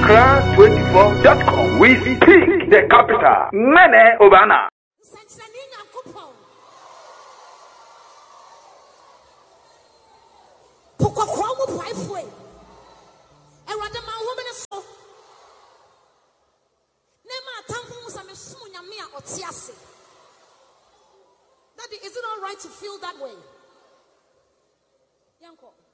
Accra24.com. We speak the capital. Mene Obana. Daddy, is it all right to feel that way? Yanko.